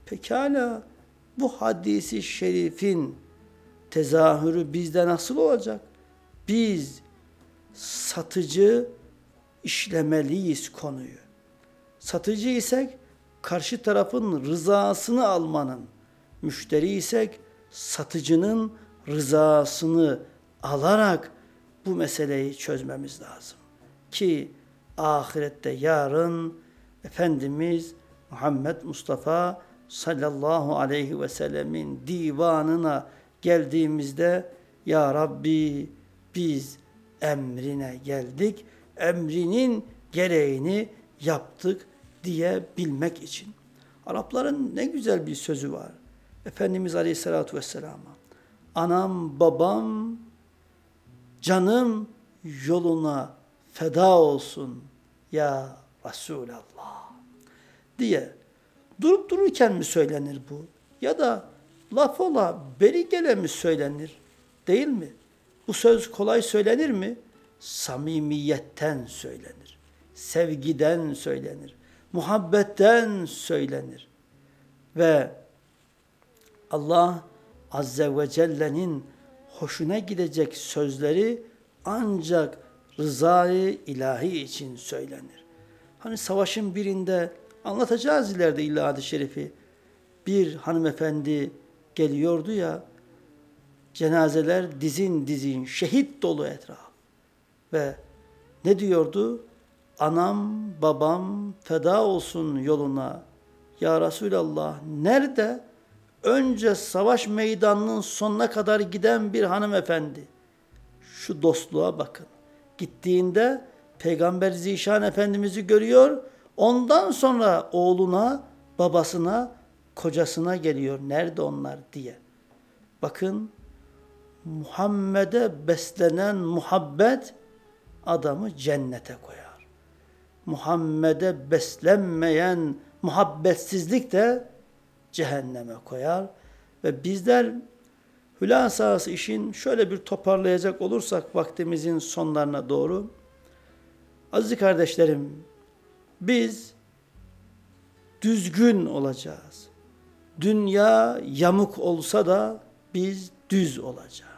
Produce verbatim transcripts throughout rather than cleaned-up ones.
Pekala bu hadisi şerifin tezahürü bizde nasıl olacak? Biz satıcı işlemeliyiz konuyu. Satıcı isek karşı tarafın rızasını almanın, müşteri isek satıcının rızasını alarak bu meseleyi çözmemiz lazım. Ki ahirette yarın Efendimiz Muhammed Mustafa sallallahu aleyhi ve sellemin divanına geldiğimizde ya Rabbi biz emrine geldik, emrinin gereğini yaptık diyebilmek için. Arapların ne güzel bir sözü var. Efendimiz Aleyhisselatü Vesselam'a anam babam canım yoluna feda olsun ya Resulallah diye durup dururken mi söylenir bu? Ya da laf ola beri gele mi söylenir? Değil mi? Bu söz kolay söylenir mi? Samimiyetten söylenir. Sevgiden söylenir. Muhabbetten söylenir. Ve Allah Azze ve Celle'nin hoşuna gidecek sözleri ancak rızayı ilahi için söylenir. Hani savaşın birinde anlatacağız ileride illa hadis-i şerifi. Bir hanımefendi geliyordu ya, cenazeler dizin dizin, şehit dolu etraf. Ve ne diyordu? Anam, babam feda olsun yoluna. Ya Resulallah, nerede? Önce savaş meydanının sonuna kadar giden bir hanımefendi. Şu dostluğa bakın. Gittiğinde Peygamber Zişan Efendimiz'i görüyor. Ondan sonra oğluna, babasına, kocasına geliyor. Nerede onlar diye. Bakın, Muhammed'e beslenen muhabbet adamı cennete koyar. Muhammed'e beslenmeyen muhabbetsizlik de cehenneme koyar. Ve bizler hülasası işin şöyle bir toparlayacak olursak vaktimizin sonlarına doğru. Aziz kardeşlerim, biz düzgün olacağız. Dünya yamuk olsa da biz düz olacağız.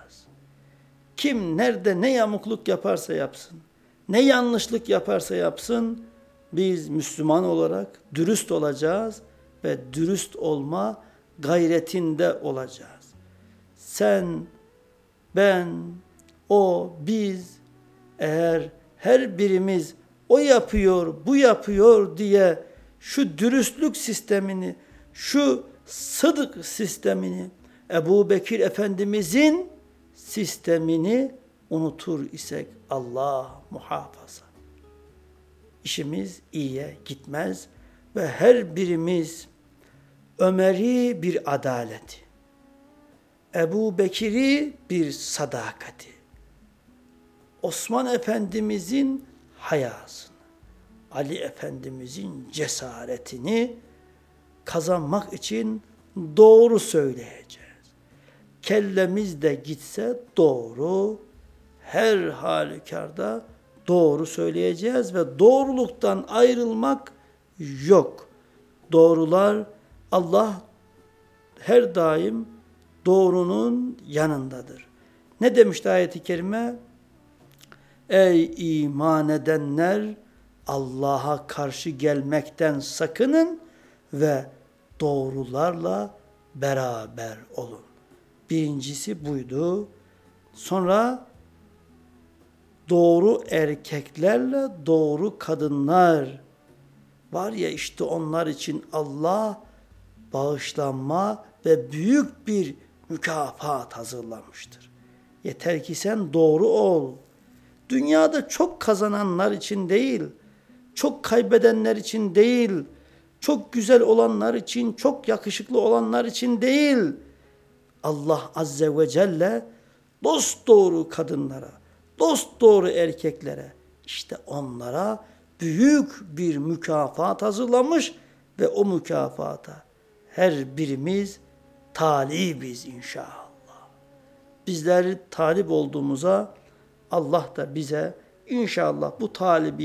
Kim nerede ne yamukluk yaparsa yapsın, ne yanlışlık yaparsa yapsın, biz Müslüman olarak dürüst olacağız ve dürüst olma gayretinde olacağız. Sen, ben, o, biz eğer her birimiz o yapıyor, bu yapıyor diye şu dürüstlük sistemini, şu sıdık sistemini, Ebu Bekir Efendimizin sistemini unutur isek Allah muhafaza. İşimiz iyiye gitmez ve her birimiz Ömer'i bir adaleti, Ebu Bekir'i bir sadakati, Osman Efendimizin hayasını, Ali Efendimizin cesaretini kazanmak için doğru söyleyeceğiz. Kellemiz de gitse doğru, her halükarda doğru söyleyeceğiz ve doğruluktan ayrılmak yok. Doğrular, Allah her daim doğrunun yanındadır. Ne demişti ayet-i kerime? Ey iman edenler, Allah'a karşı gelmekten sakının ve doğrularla beraber olun. Birincisi buydu. Sonra doğru erkeklerle doğru kadınlar var ya, işte onlar için Allah bağışlanma ve büyük bir mükafat hazırlamıştır. Yeter ki sen doğru ol. Dünyada çok kazananlar için değil, çok kaybedenler için değil, çok güzel olanlar için, çok yakışıklı olanlar için değil. Allah Azze ve Celle dosdoğru kadınlara, dosdoğru erkeklere, işte onlara büyük bir mükafat hazırlamış ve o mükafata her birimiz talibiz inşallah. Bizler talip olduğumuza Allah da bize inşallah bu talibi